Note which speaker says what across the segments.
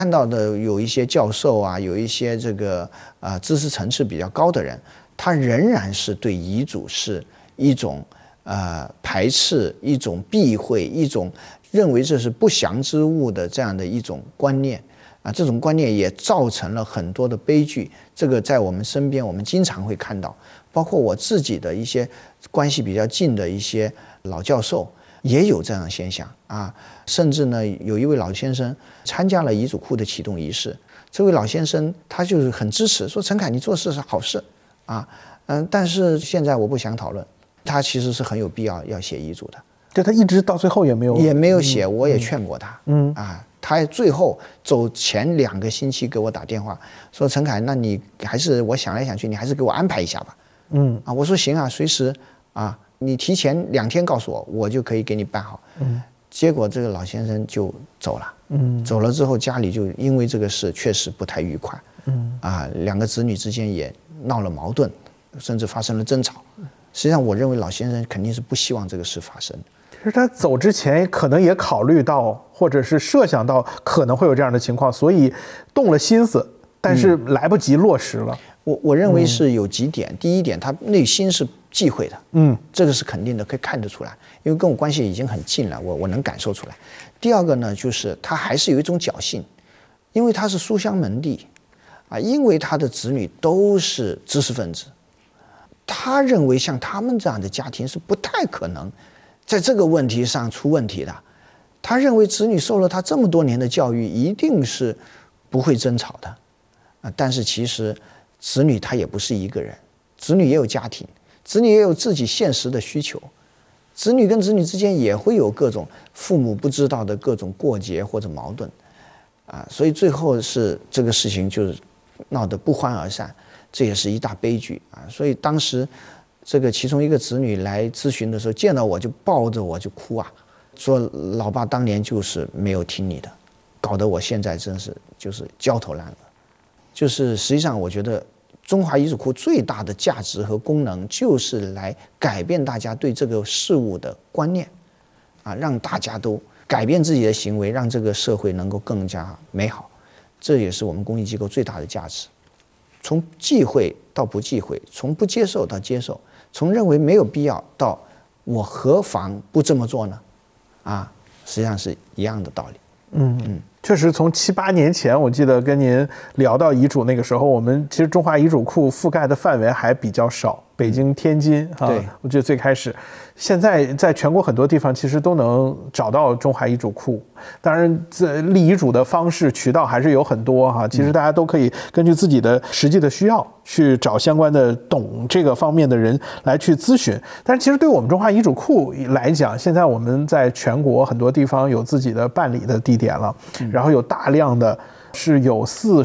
Speaker 1: 看到的有一些教授啊，有一些这个知识层次比较高的人，他仍然是对遗嘱是一种排斥、一种避讳、一种认为这是不祥之物的这样的一种观念啊。这种观念也造成了很多的悲剧。这个在我们身边，我们经常会看到，包括我自己的一些关系比较近的一些老教授。也有这样的现象啊，甚至呢，有一位老先生参加了遗嘱库的启动仪式。这位老先生他就是很支持，说陈凯你做事是好事啊，但是现在我不想讨论。他其实是很有必要要写遗嘱的，
Speaker 2: 对，他一直到最后也没有
Speaker 1: 写，我也劝过他，他最后走前2个星期给我打电话说陈凯，那你还是我想来想去，你还是给我安排一下吧，我说行啊，随时啊。你提前2天告诉我，我就可以给你办好。结果这个老先生就走了。走了之后，家里就因为这个事确实不太愉快。2个子女之间也闹了矛盾，甚至发生了争吵。实际上，我认为老先生肯定是不希望这个事发生的。
Speaker 2: 其实他走之前可能也考虑到，或者是设想到可能会有这样的情况，所以动了心思，但是来不及落实了。
Speaker 1: 我认为是有几点。第一点，他内心是忌讳的，这个是肯定的，可以看得出来，因为跟我关系已经很近了，我能感受出来。第二个呢，就是他还是有一种侥幸，因为他是书香门第啊，因为他的子女都是知识分子，他认为像他们这样的家庭是不太可能在这个问题上出问题的。他认为子女受了他这么多年的教育，一定是不会争吵的啊。但是其实子女他也不是一个人，子女也有家庭，子女也有自己现实的需求，子女跟子女之间也会有各种父母不知道的各种过节或者矛盾啊。所以最后是这个事情就是闹得不欢而散，这也是一大悲剧啊。所以当时这个其中一个子女来咨询的时候，见到我就抱着我就哭啊，说老爸当年就是没有听你的，搞得我现在真是就是焦头烂额。就是实际上我觉得中华遗嘱库最大的价值和功能就是来改变大家对这个事物的观念啊，让大家都改变自己的行为，让这个社会能够更加美好。这也是我们公益机构最大的价值。从忌讳到不忌讳，从不接受到接受，从认为没有必要到我何妨不这么做呢？啊，实际上是一样的道理。
Speaker 2: 确实，从7、8年前，我记得跟您聊到遗嘱那个时候，我们其实中华遗嘱库覆盖的范围还比较少，北京、天津
Speaker 1: 对，
Speaker 2: 我记得最开始，现在在全国很多地方其实都能找到中华遗嘱库。当然，立遗嘱的方式渠道还是有很多哈，其实大家都可以根据自己的实际的需要去找相关的懂这个方面的人来去咨询。但是其实对我们中华遗嘱库来讲，现在我们在全国很多地方有自己的办理的地点了，然后有大量的是有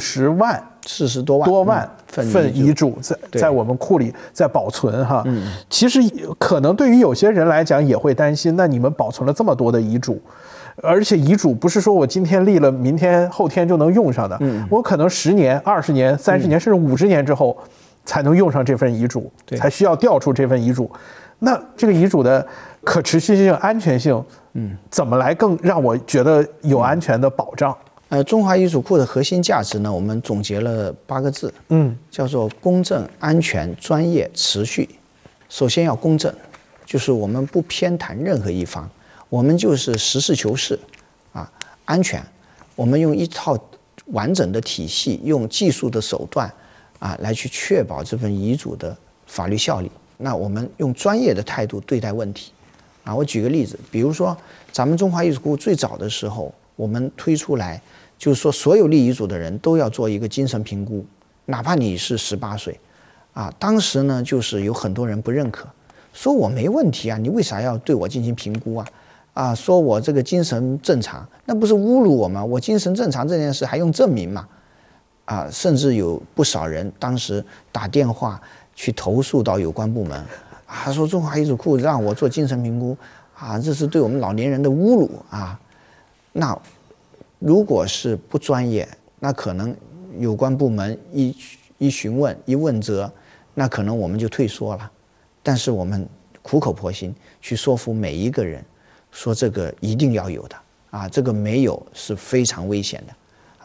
Speaker 2: 40多万份遗嘱在我们库里在保存哈。其实可能对于有些人来讲也会担心，那你们保存了这么多的遗嘱，而且遗嘱不是说我今天立了，明天后天就能用上的，我可能10年、20年、30年甚至50年之后才能用上这份遗嘱，才需要调出这份遗嘱。那这个遗嘱的可持续性、安全性，怎么来更让我觉得有安全的保障？
Speaker 1: 中华遗嘱库的核心价值呢，我们总结了8个字，叫做公正、安全、专业、持续。首先要公正，就是我们不偏袒任何一方，我们就是实事求是啊。安全，我们用一套完整的体系，用技术的手段啊，来去确保这份遗嘱的法律效力。那我们用专业的态度对待问题啊。我举个例子，比如说咱们中华遗嘱库最早的时候，我们推出来就是说，所有立遗嘱的人都要做一个精神评估，哪怕你是18岁啊。当时呢，就是有很多人不认可，说我没问题啊，你为啥要对我进行评估啊？啊，说我这个精神正常，那不是侮辱我吗？我精神正常这件事还用证明吗？啊，甚至有不少人当时打电话去投诉到有关部门，啊，说中华遗嘱库让我做精神评估，啊，这是对我们老年人的侮辱啊。那如果是不专业，那可能有关部门一询问一问责，那可能我们就退缩了。但是我们苦口婆心去说服每一个人，说这个一定要有的啊，这个没有是非常危险的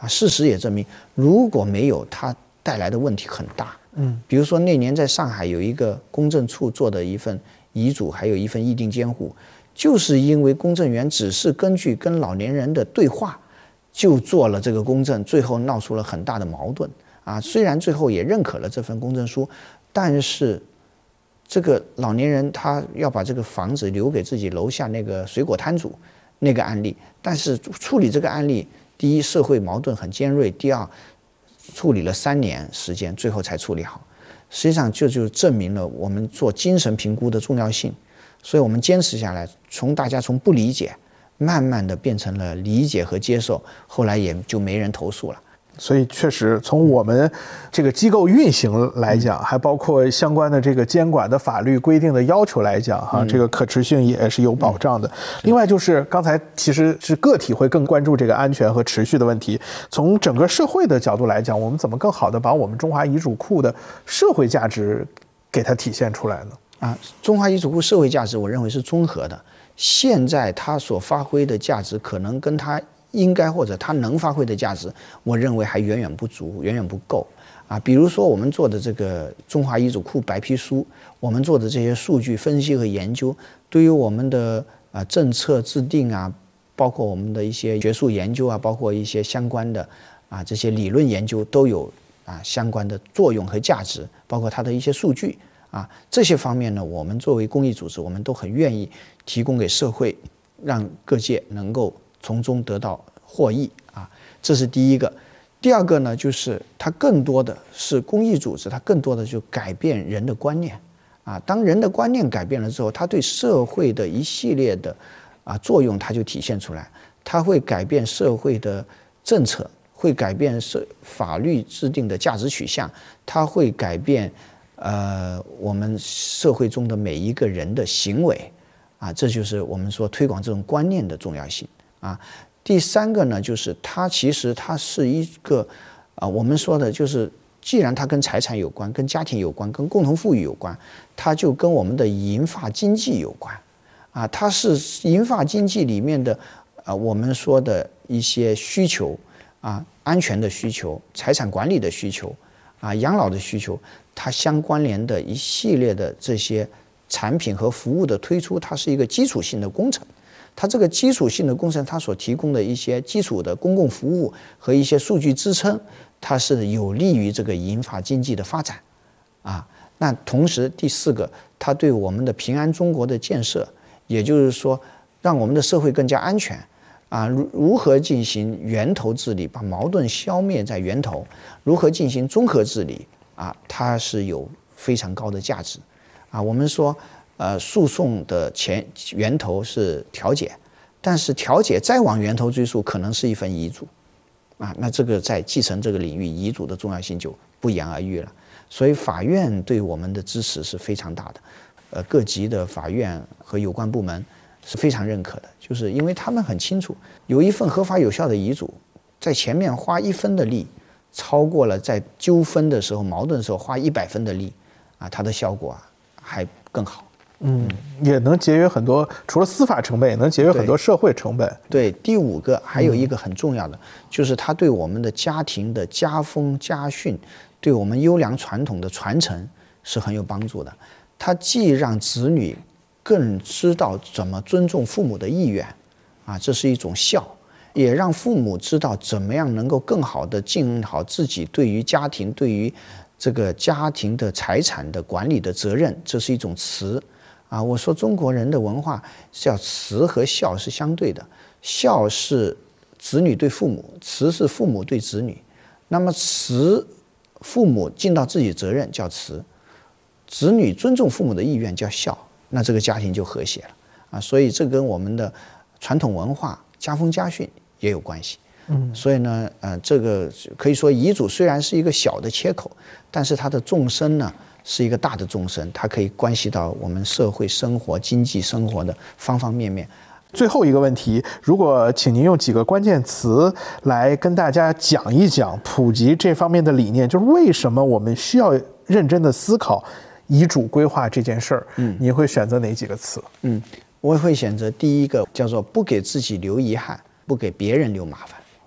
Speaker 1: 事实也证明，如果没有，它带来的问题很大。比如说那年在上海有一个公证处做的一份遗嘱，还有一份议定监护，就是因为公证员只是根据跟老年人的对话就做了这个公证，最后闹出了很大的矛盾虽然最后也认可了这份公证书，但是这个老年人他要把这个房子留给自己楼下那个水果摊主那个案例，但是处理这个案例，第一社会矛盾很尖锐，第二处理了3年时间，最后才处理好。实际上就证明了我们做精神评估的重要性，所以我们坚持下来，大家从不理解慢慢的变成了理解和接受，后来也就没人投诉了。
Speaker 2: 所以确实从我们这个机构运行来讲，还包括相关的这个监管的法律规定的要求来讲这个可持续性也是有保障的。另外就是刚才其实是个体会更关注这个安全和持续的问题，从整个社会的角度来讲，我们怎么更好的把我们中华遗嘱库的社会价值给它体现出来呢？
Speaker 1: 中华遗嘱库社会价值我认为是综合的，现在它所发挥的价值可能跟它应该或者它能发挥的价值，我认为还远远不足，远远不够比如说我们做的这个中华遗嘱库白皮书，我们做的这些数据分析和研究，对于我们的政策制定包括我们的一些学术研究包括一些相关的这些理论研究都有相关的作用和价值，包括它的一些数据这些方面呢，我们作为公益组织，我们都很愿意提供给社会，让各界能够从中得到获益这是第一个。第二个呢，就是它更多的是公益组织，它更多的就改变人的观念当人的观念改变了之后，它对社会的一系列的作用它就体现出来，它会改变社会的政策，会改变法律制定的价值取向，它会改变我们社会中的每一个人的行为这就是我们说推广这种观念的重要性第三个呢，就是它其实它是一个我们说的就是既然它跟财产有关，跟家庭有关，跟共同富裕有关，它就跟我们的银发经济有关它是银发经济里面的我们说的一些需求安全的需求，财产管理的需求养老的需求，它相关联的一系列的这些产品和服务的推出，它是一个基础性的工程。它这个基础性的工程，它所提供的一些基础的公共服务和一些数据支撑，它是有利于这个银发经济的发展那同时第四个，它对我们的平安中国的建设，也就是说让我们的社会更加安全如何进行源头治理，把矛盾消灭在源头，如何进行综合治理它是有非常高的价值我们说诉讼的源头是调解，但是调解再往源头追溯，可能是一份遗嘱那这个在继承这个领域，遗嘱的重要性就不言而喻了。所以法院对我们的支持是非常大的各级的法院和有关部门是非常认可的，就是因为他们很清楚，有一份合法有效的遗嘱，在前面花1分的力，超过了在纠纷的时候、矛盾的时候花100分的力它的效果还更好。
Speaker 2: 也能节约很多，除了司法成本，也能节约很多社会成本。
Speaker 1: 对，第五个还有一个很重要的，就是它对我们的家庭的家风家训，对我们优良传统的传承是很有帮助的。它既让子女更知道怎么尊重父母的意愿这是一种孝，也让父母知道怎么样能够更好的尽好自己对于家庭、对于这个家庭的财产的管理的责任，这是一种慈。我说中国人的文化是要慈和孝是相对的，孝是子女对父母，慈是父母对子女。那么慈，父母尽到自己责任叫慈，子女尊重父母的意愿叫孝，那这个家庭就和谐了所以这跟我们的传统文化、家风家训也有关系。所以呢，这个可以说遗嘱虽然是一个小的切口，但是它的纵深呢是一个大的纵深，它可以关系到我们社会生活、经济生活的方方面面。
Speaker 2: 最后一个问题，如果请您用几个关键词来跟大家讲一讲普及这方面的理念，就是为什么我们需要认真的思考遗嘱规划这件事儿，你会选择哪几个词？
Speaker 1: 我会选择第一个，叫做不给自己留遗憾，不给别人留麻烦。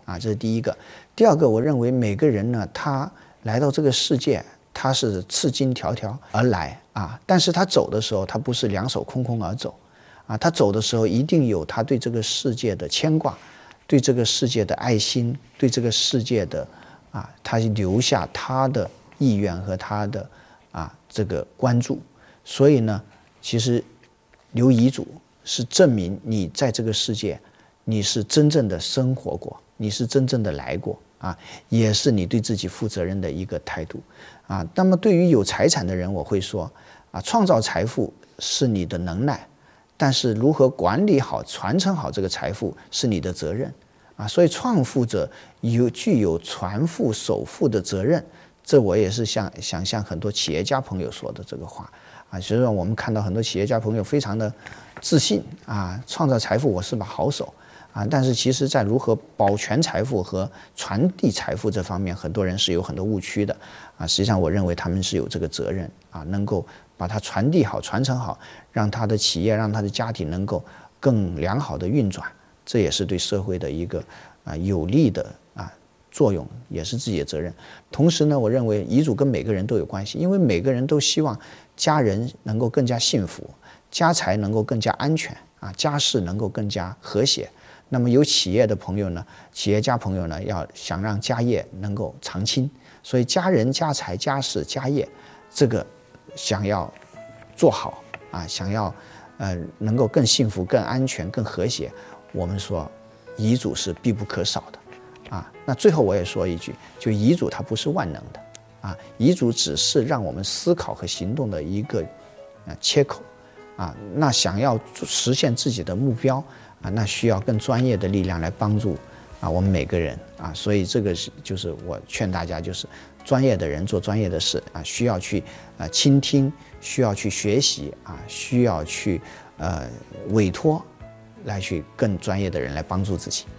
Speaker 1: 啊，这是第一个。第二个，我认为每个人呢，他来到这个世界，他是赤金条条而来啊，但是他走的时候，他不是两手空空而走啊，他走的时候一定有他对这个世界的牵挂，对这个世界的爱心，对这个世界的他留下他的意愿和他的这个关注。所以呢，其实留遗嘱是证明你在这个世界你是真正的生活过，你是真正的来过啊，也是你对自己负责任的一个态度啊。那么对于有财产的人，我会说创造财富是你的能耐，但是如何管理好、传承好这个财富是你的责任啊。所以创富者具有传富守富的责任，这我也是想向很多企业家朋友说的这个话啊。所以说我们看到很多企业家朋友非常的自信啊，创造财富我是把好手啊，但是其实在如何保全财富和传递财富这方面，很多人是有很多误区的啊。实际上我认为他们是有这个责任啊，能够把它传递好、传承好，让他的企业、让他的家庭能够更良好的运转，这也是对社会的一个有利的作用，也是自己的责任。同时呢，我认为遗嘱跟每个人都有关系，因为每个人都希望家人能够更加幸福，家财能够更加安全啊，家事能够更加和谐。那么有企业的朋友呢，企业家朋友呢，要想让家业能够长青，所以家人、家财、家事、家业，这个想要做好啊，想要能够更幸福、更安全、更和谐，我们说遗嘱是必不可少的啊。那最后我也说一句，就遗嘱它不是万能的啊，遗嘱只是让我们思考和行动的一个切口啊。那想要实现自己的目标啊，那需要更专业的力量来帮助我们每个人啊。所以这个就是我劝大家，就是专业的人做专业的事啊，需要去倾听，需要去学习啊，需要去委托来去更专业的人来帮助自己。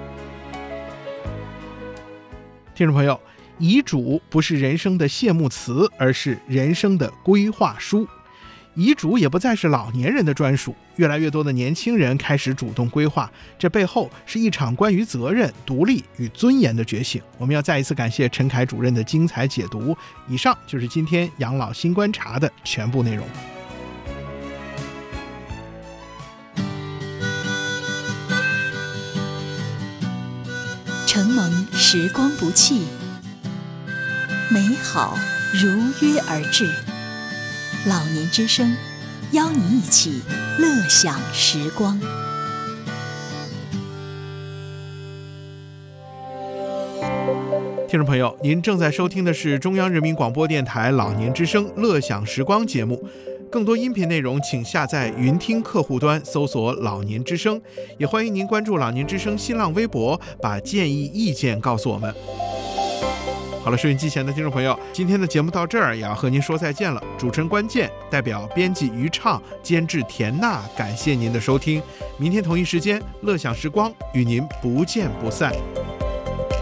Speaker 2: 听众朋友，遗嘱不是人生的谢幕词，而是人生的规划书。遗嘱也不再是老年人的专属，越来越多的年轻人开始主动规划，这背后是一场关于责任、独立与尊严的觉醒。我们要再一次感谢陈凯主任的精彩解读。以上就是今天养老新观察的全部内容。
Speaker 3: 承蒙时光不弃，美好如约而至。老年之声，邀您一起乐享时光。
Speaker 2: 听众朋友，您正在收听的是中央人民广播电台老年之声乐享时光节目。更多音频内容请下载云听客户端搜索老年之声，也欢迎您关注老年之声新浪微博，把建议意见告诉我们。好了，收音机前的听众朋友，今天的节目到这儿也要和您说再见了。主持人关键，代表编辑于畅，监制田娜，感谢您的收听。明天同一时间，乐享时光与您不见不散。